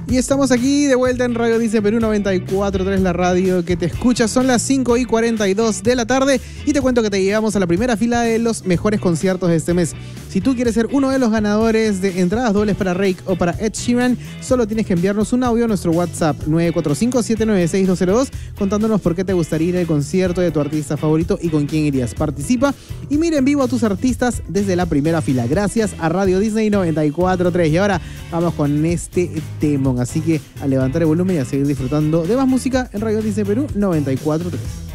Y estamos aquí de vuelta en Radio Disney Perú 94.3, la radio que te escucha. Son las 5:42 de la tarde y te cuento que te llevamos a la primera fila de los mejores conciertos de este mes. Si tú quieres ser uno de los ganadores de entradas dobles para Rake o para Ed Sheeran, solo tienes que enviarnos un audio a nuestro WhatsApp 945-796-202 contándonos por qué te gustaría ir al concierto de tu artista favorito y con quién irías. Participa y mira en vivo a tus artistas desde la primera fila. Gracias a Radio Disney 94.3. Y ahora vamos con este temón. Así que a levantar el volumen y a seguir disfrutando de más música en Radio Disney Perú 94.3.